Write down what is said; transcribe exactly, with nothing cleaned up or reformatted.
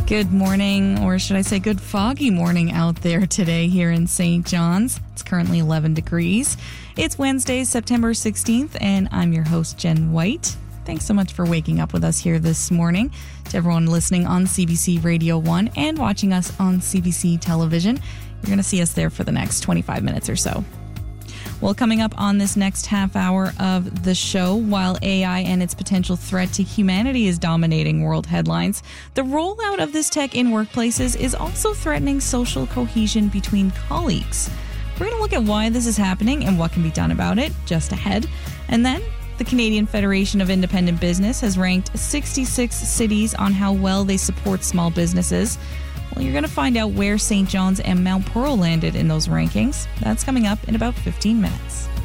Good morning, or should I say good foggy morning out there today here in Saint John's. It's currently eleven degrees. It's Wednesday, September sixteenth, and I'm your host, Jen White. Thanks so much for waking up with us here this morning. To everyone listening on C B C Radio one and watching us on C B C Television, you're going to see us there for the next twenty-five minutes or so. Well, coming up on this next half hour of the show, while A I and its potential threat to humanity is dominating world headlines, the rollout of this tech in workplaces is also threatening social cohesion between colleagues. We're going to look at why this is happening and what can be done about it just ahead. And then the Canadian Federation of Independent Business has ranked sixty-six cities on how well they support small businesses. Well, you're going to find out where Saint John's and Mount Pearl landed in those rankings. That's coming up in about fifteen minutes.